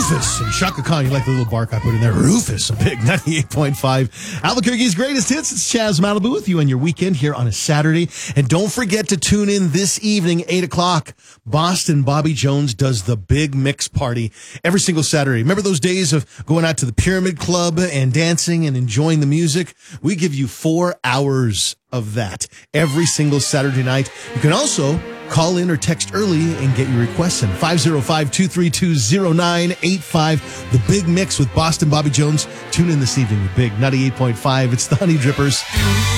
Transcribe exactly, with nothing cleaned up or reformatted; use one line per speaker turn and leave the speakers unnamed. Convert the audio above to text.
Rufus and Shaka Khan. You like the little bark I put in there? Rufus, a big ninety-eight point five. Albuquerque's greatest hits. It's Chaz Malibu with you on your weekend here on a Saturday. And don't forget to tune in this evening, eight o'clock. Boston Bobby Jones does the big mix party every single Saturday. Remember those days of going out to the Pyramid Club and dancing and enjoying the music? We give you four hours of that every single Saturday night. You can also call in or text early and get your requests in. five oh five, two three two, oh nine eight five. The Big Mix with Boston Bobby Jones. Tune in this evening with Big ninety-eight point five. It's the Honey Drippers.